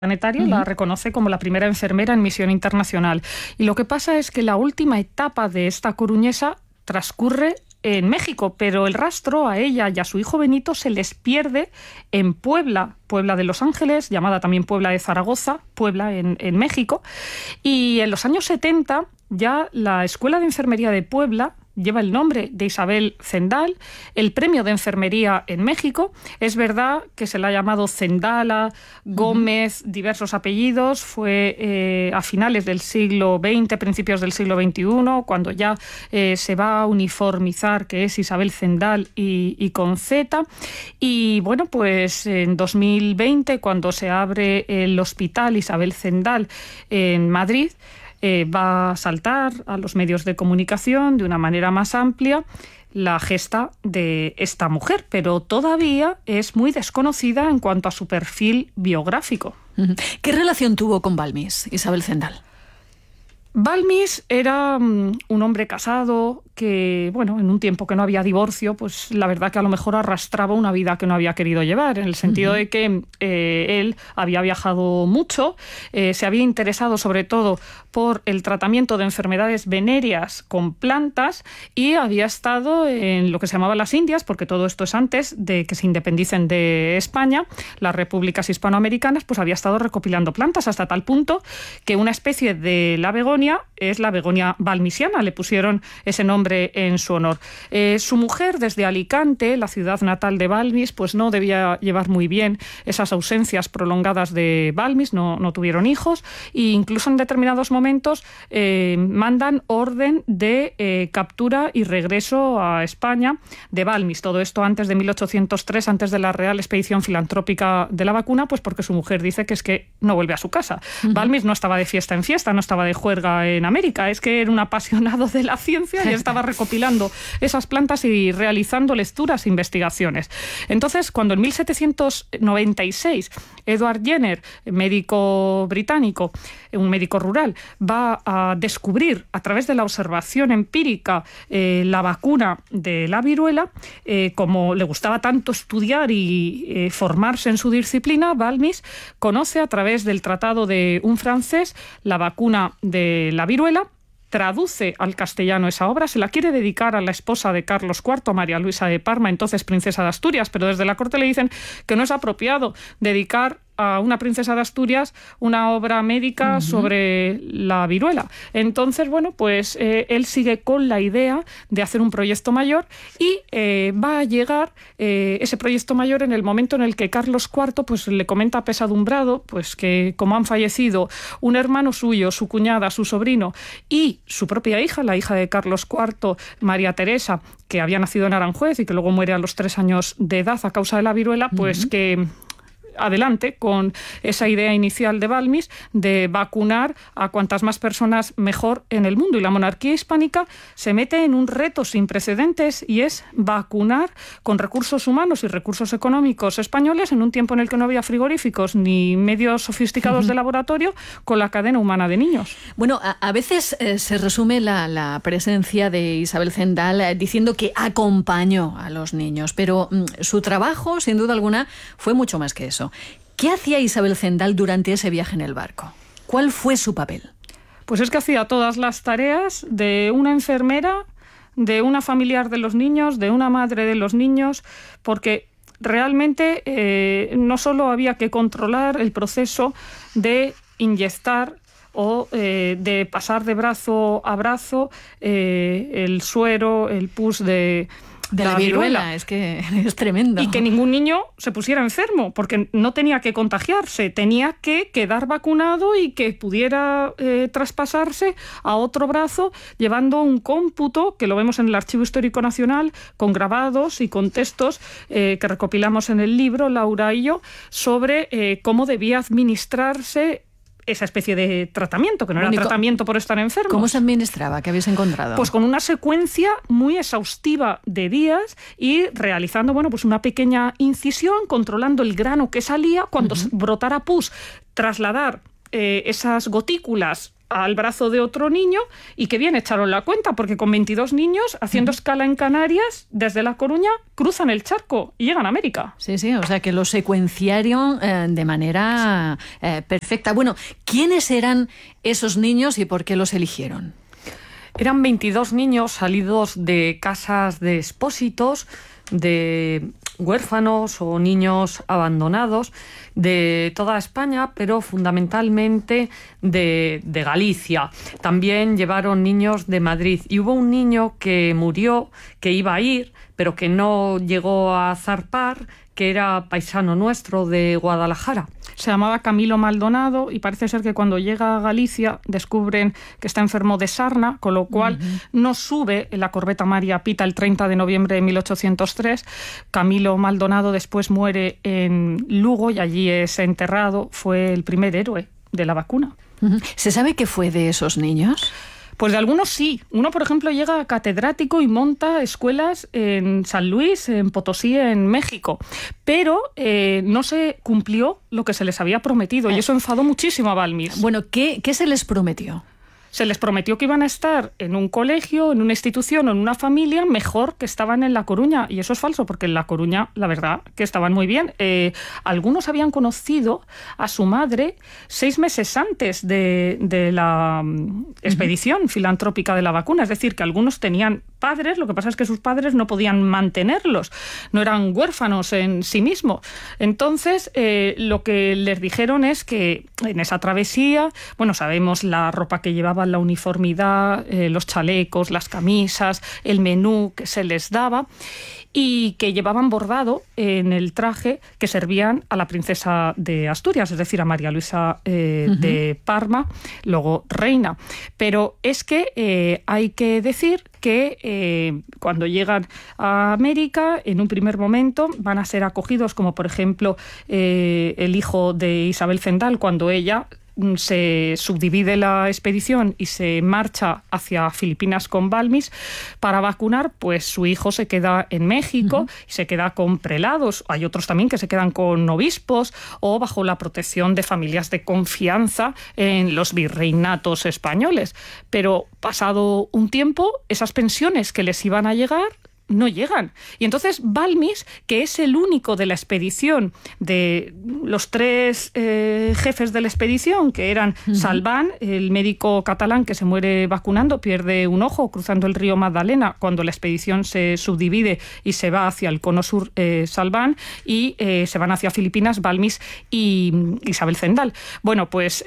Planetario la reconoce como la primera enfermera en misión internacional. Y lo que pasa es que la última etapa de esta coruñesa transcurre en México, pero el rastro a ella y a su hijo Benito se les pierde en Puebla de Los Ángeles, llamada también Puebla de Zaragoza, Puebla en México. Y en los años 70 ya la Escuela de Enfermería de Puebla lleva el nombre de Isabel Zendal, el premio de enfermería en México. Es verdad que se la ha llamado Zendala, Gómez, diversos apellidos. Fue a finales del siglo XX, principios del siglo XXI, cuando ya se va a uniformizar que es Isabel Zendal y con Z. Y bueno, pues en 2020, cuando se abre el Hospital Isabel Zendal en Madrid, va a saltar a los medios de comunicación de una manera más amplia la gesta de esta mujer, pero todavía es muy desconocida en cuanto a su perfil biográfico. ¿Qué relación tuvo con Balmis, Isabel Zendal? Balmis era un hombre casado que, bueno, en un tiempo que no había divorcio, pues la verdad que a lo mejor arrastraba una vida que no había querido llevar, en el sentido de que él había viajado mucho, se había interesado sobre todo por el tratamiento de enfermedades venéreas con plantas y había estado en lo que se llamaba las Indias, porque todo esto es antes de que se independicen de España, las repúblicas hispanoamericanas, pues había estado recopilando plantas hasta tal punto que una especie de la begonia es la begonia balmisiana, le pusieron ese nombre en su honor. Su mujer, desde Alicante, la ciudad natal de Balmis, pues no debía llevar muy bien esas ausencias prolongadas de Balmis, no tuvieron hijos, e incluso en determinados momentos mandan orden de captura y regreso a España de Balmis. Todo esto antes de 1803, antes de la Real Expedición Filantrópica de la Vacuna, pues porque su mujer dice que es que no vuelve a su casa. Balmis no estaba de fiesta en fiesta, no estaba de juerga en América, es que era un apasionado de la ciencia y estaba recopilando esas plantas y realizando lecturas e investigaciones. Entonces, cuando en 1796 Edward Jenner, médico británico, un médico rural, va a descubrir a través de la observación empírica la vacuna de la viruela, como le gustaba tanto estudiar y formarse en su disciplina, Balmis conoce a través del tratado de un francés la vacuna de la viruela, traduce al castellano esa obra, se la quiere dedicar a la esposa de Carlos IV, María Luisa de Parma, entonces princesa de Asturias, pero desde la corte le dicen que no es apropiado dedicar a una princesa de Asturias una obra médica sobre la viruela. Entonces, bueno, pues él sigue con la idea de hacer un proyecto mayor y va a llegar ese proyecto mayor en el momento en el que Carlos IV pues le comenta apesadumbrado pues que como han fallecido un hermano suyo, su cuñada, su sobrino y su propia hija, la hija de Carlos IV, María Teresa, que había nacido en Aranjuez y que luego muere a los 3 años de edad a causa de la viruela, pues que adelante con esa idea inicial de Balmis de vacunar a cuantas más personas mejor en el mundo. Y la monarquía hispánica se mete en un reto sin precedentes y es vacunar con recursos humanos y recursos económicos españoles en un tiempo en el que no había frigoríficos ni medios sofisticados de laboratorio con la cadena humana de niños. Bueno, a veces se resume la presencia de Isabel Zendal diciendo que acompañó a los niños, pero su trabajo, sin duda alguna, fue mucho más que eso. ¿Qué hacía Isabel Zendal durante ese viaje en el barco? ¿Cuál fue su papel? Pues es que hacía todas las tareas de una enfermera, de una familiar de los niños, de una madre de los niños, porque realmente no solo había que controlar el proceso de inyectar o de pasar de brazo a brazo el suero, el pus de la viruela. Es que es tremendo. Y que ningún niño se pusiera enfermo, porque no tenía que contagiarse, tenía que quedar vacunado y que pudiera traspasarse a otro brazo, llevando un cómputo, que lo vemos en el Archivo Histórico Nacional, con grabados y con textos que recopilamos en el libro, Laura y yo, sobre cómo debía administrarse esa especie de tratamiento, que no era tratamiento por estar enfermo. ¿Cómo se administraba? ¿Qué habéis encontrado? Pues con una secuencia muy exhaustiva de días y realizando, bueno, pues una pequeña incisión, controlando el grano que salía, cuando brotara pus, trasladar esas gotículas al brazo de otro niño y que bien echaron la cuenta, porque con 22 niños, haciendo escala en Canarias, desde La Coruña, cruzan el charco y llegan a América. Sí, o sea que lo secuenciaron de manera perfecta. Bueno, ¿quiénes eran esos niños y por qué los eligieron? Eran 22 niños salidos de casas de expósitos, de huérfanos o niños abandonados de toda España, pero fundamentalmente de Galicia. También llevaron niños de Madrid y hubo un niño que murió, que iba a ir, pero que no llegó a zarpar, que era paisano nuestro de Guadalajara. Se llamaba Camilo Maldonado y parece ser que cuando llega a Galicia descubren que está enfermo de sarna, con lo cual no sube en la corbeta María Pita el 30 de noviembre de 1803. Camilo Maldonado después muere en Lugo y allí es enterrado. Fue el primer héroe de la vacuna. ¿Se sabe qué fue de esos niños? Pues de algunos sí. Uno, por ejemplo, llega a catedrático y monta escuelas en San Luis, en Potosí, en México. Pero no se cumplió lo que se les había prometido y eso enfadó muchísimo a Balmis. Bueno, ¿qué se les prometió? Se les prometió que iban a estar en un colegio, en una institución o en una familia mejor que estaban en La Coruña. Y eso es falso, porque en La Coruña, la verdad, que estaban muy bien. Algunos habían conocido a su madre 6 meses antes de la expedición filantrópica de la vacuna. Es decir, que algunos tenían padres, lo que pasa es que sus padres no podían mantenerlos, no eran huérfanos en sí mismos. Entonces, lo que les dijeron es que en esa travesía, bueno, sabemos la ropa que llevaban, la uniformidad, los chalecos, las camisas, el menú que se les daba y que llevaban bordado en el traje que servían a la princesa de Asturias, es decir, a María Luisa de Parma, luego reina. Pero es que hay que decir que cuando llegan a América, en un primer momento van a ser acogidos, como por ejemplo el hijo de Isabel Zendal, cuando ella se subdivide la expedición y se marcha hacia Filipinas con Balmis para vacunar, pues su hijo se queda en México y se queda con prelados. Hay otros también que se quedan con obispos o bajo la protección de familias de confianza en los virreinatos españoles. Pero pasado un tiempo, esas pensiones que les iban a llegar no llegan. Y entonces Balmis, que es el único de la expedición, de los 3 jefes de la expedición, que eran Salván, el médico catalán que se muere vacunando, pierde un ojo cruzando el río Magdalena cuando la expedición se subdivide y se va hacia el cono sur, Salván, y se van hacia Filipinas, Balmis y Isabel Zendal. Bueno, pues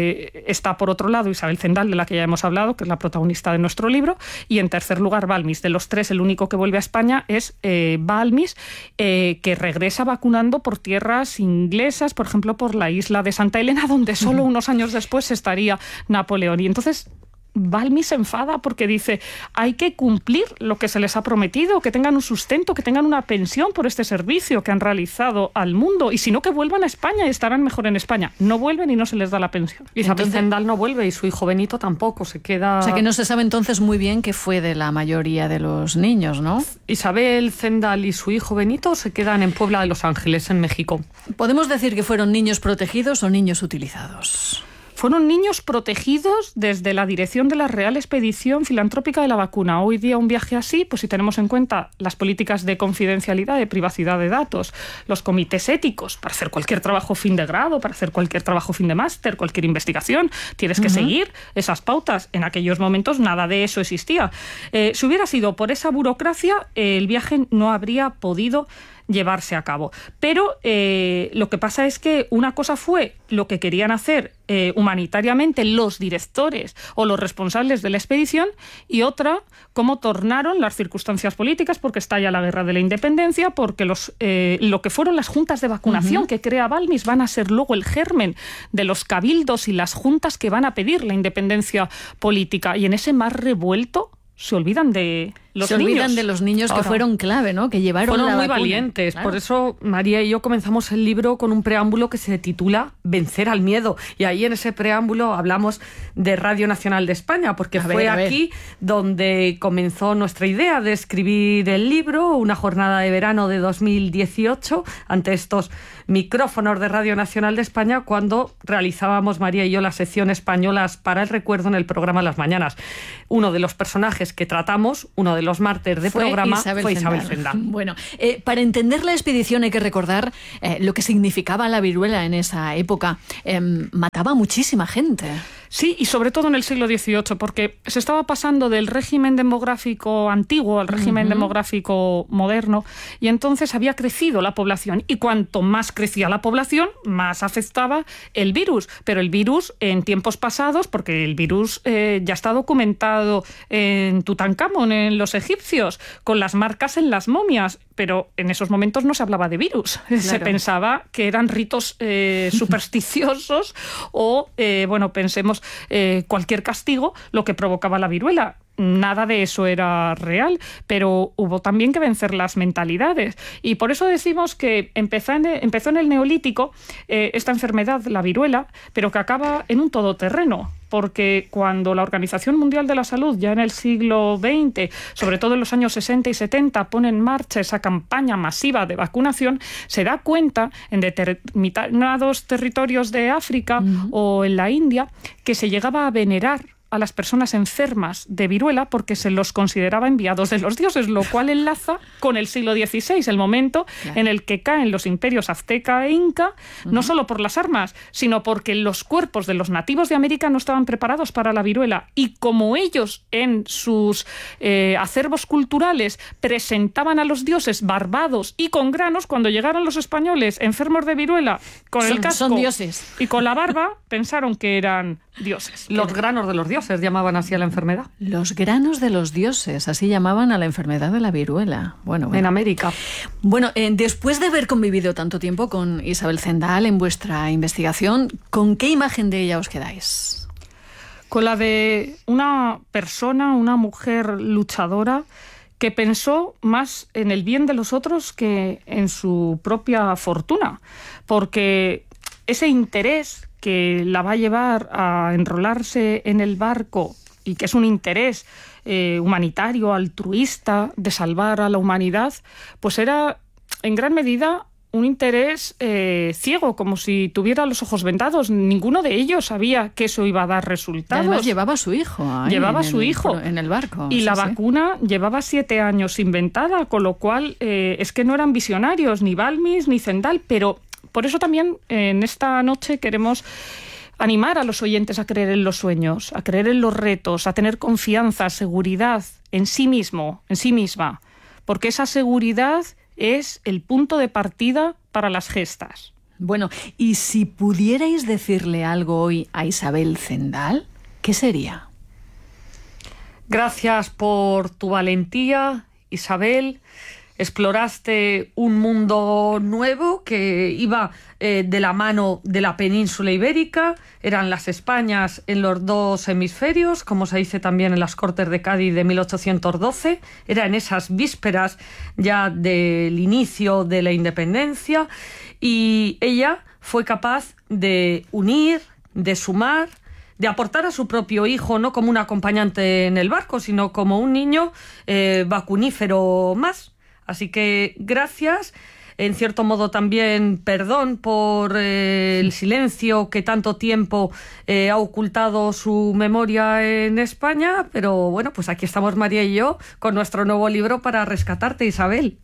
está por otro lado Isabel Zendal, de la que ya hemos hablado, que es la protagonista de nuestro libro, y en tercer lugar Balmis. De los 3, el único que vuelve a España es Balmis, que regresa vacunando por tierras inglesas, por ejemplo por la isla de Santa Elena, donde solo unos años después estaría Napoleón. Y entonces Balmis se enfada porque dice: hay que cumplir lo que se les ha prometido, que tengan un sustento, que tengan una pensión por este servicio que han realizado al mundo, y si no, que vuelvan a España y estarán mejor en España. No vuelven y no se les da la pensión. Isabel Zendal no vuelve y su hijo Benito tampoco, se queda... O sea que no se sabe entonces muy bien qué fue de la mayoría de los niños, ¿no? Isabel Zendal y su hijo Benito se quedan en Puebla de Los Ángeles, en México. ¿Podemos decir que fueron niños protegidos o niños utilizados? Fueron niños protegidos desde la dirección de la Real Expedición Filantrópica de la Vacuna. Hoy día un viaje así, pues si tenemos en cuenta las políticas de confidencialidad, de privacidad de datos, los comités éticos, para hacer cualquier trabajo fin de grado, para hacer cualquier trabajo fin de máster, cualquier investigación, tienes que seguir esas pautas. En aquellos momentos nada de eso existía. Si hubiera sido por esa burocracia, el viaje no habría podido llevarse a cabo. Pero lo que pasa es que una cosa fue lo que querían hacer humanitariamente los directores o los responsables de la expedición, y otra, cómo tornaron las circunstancias políticas, porque estalla la Guerra de la Independencia, porque lo que fueron las juntas de vacunación que crea Balmis van a ser luego el germen de los cabildos y las juntas que van a pedir la independencia política. Y en ese mar revuelto se olvidan de Se olvidan de los niños que fueron clave, ¿no? Que llevaron la vacuna. Fueron muy valientes. Claro. Por eso María y yo comenzamos el libro con un preámbulo que se titula Vencer al miedo. Y ahí en ese preámbulo hablamos de Radio Nacional de España, porque fue aquí donde comenzó nuestra idea de escribir el libro, una jornada de verano de 2018, ante estos micrófonos de Radio Nacional de España, cuando realizábamos María y yo las secciones españolas para el recuerdo en el programa Las Mañanas. Uno de los personajes que tratamos, uno de los mártires de programa, fue Isabel Zendal. Bueno, para entender la expedición hay que recordar lo que significaba la viruela en esa época. Mataba a muchísima gente. Sí, y sobre todo en el siglo XVIII, porque se estaba pasando del régimen demográfico antiguo al régimen demográfico moderno, y entonces había crecido la población, y cuanto más crecía la población, más afectaba el virus. Pero el virus en tiempos pasados, porque el virus ya está documentado en Tutankamón, en los egipcios, con las marcas en las momias, pero en esos momentos no se hablaba de virus. Claro. Se pensaba que eran ritos supersticiosos o, pensemos, cualquier castigo lo que provocaba la viruela. Nada de eso era real, pero hubo también que vencer las mentalidades. Y por eso decimos que empezó en el Neolítico esta enfermedad, la viruela, pero que acaba en un todoterreno. Porque cuando la Organización Mundial de la Salud, ya en el siglo XX, sobre todo en los años 60 y 70, pone en marcha esa campaña masiva de vacunación, se da cuenta en determinados territorios de África o en la India que se llegaba a venerar a las personas enfermas de viruela porque se los consideraba enviados de los dioses, lo cual enlaza con el siglo XVI, el momento en el que caen los imperios azteca e inca, no solo por las armas, sino porque los cuerpos de los nativos de América no estaban preparados para la viruela, y como ellos en sus acervos culturales presentaban a los dioses barbados y con granos, cuando llegaron los españoles enfermos de viruela con el casco son dioses. Y con la barba, pensaron que eran dioses. Los granos de los dioses llamaban así a la enfermedad. Los granos de los dioses, así llamaban a la enfermedad de la viruela. Bueno. En América. Bueno, después de haber convivido tanto tiempo con Isabel Zendal en vuestra investigación, ¿con qué imagen de ella os quedáis? Con la de una persona, una mujer luchadora que pensó más en el bien de los otros que en su propia fortuna, porque ese interés que la va a llevar a enrolarse en el barco, y que es un interés humanitario, altruista, de salvar a la humanidad, pues era en gran medida un interés ciego, como si tuviera los ojos vendados. Ninguno de ellos sabía que eso iba a dar resultados. Y además llevaba a su hijo. Llevaba a su hijo en el barco. Y la vacuna llevaba 7 años inventada, con lo cual es que no eran visionarios, ni Balmis ni Zendal, pero por eso también en esta noche queremos animar a los oyentes a creer en los sueños, a creer en los retos, a tener confianza, seguridad en sí mismo, en sí misma, porque esa seguridad es el punto de partida para las gestas. Bueno, y si pudierais decirle algo hoy a Isabel Zendal, ¿qué sería? Gracias por tu valentía, Isabel. Exploraste un mundo nuevo que iba de la mano de la península ibérica. Eran las Españas en los 2 hemisferios, como se dice también en las Cortes de Cádiz de 1812. Era en esas vísperas ya del inicio de la independencia, y ella fue capaz de unir, de sumar, de aportar a su propio hijo, no como un acompañante en el barco, sino como un niño vacunífero más. Así que gracias, en cierto modo también perdón por el silencio que tanto tiempo ha ocultado su memoria en España, pero bueno, pues aquí estamos María y yo con nuestro nuevo libro para rescatarte, Isabel.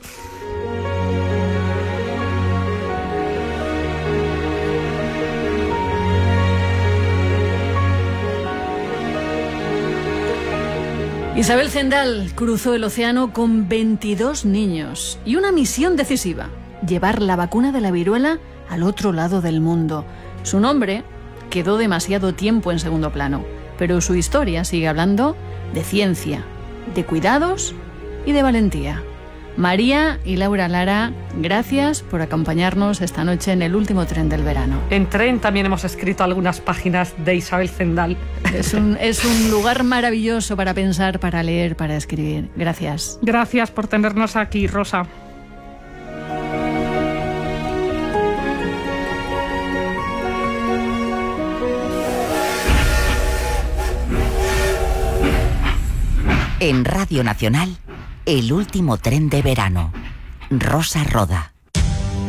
Isabel Zendal cruzó el océano con 22 niños y una misión decisiva: llevar la vacuna de la viruela al otro lado del mundo. Su nombre quedó demasiado tiempo en segundo plano, pero su historia sigue hablando de ciencia, de cuidados y de valentía. María y Laura Lara, gracias por acompañarnos esta noche en el último tren del verano. En Tren también hemos escrito algunas páginas de Isabel Zendal. Es un lugar maravilloso para pensar, para leer, para escribir. Gracias. Gracias por tenernos aquí, Rosa. En Radio Nacional, el último tren de verano. Rosa Roda.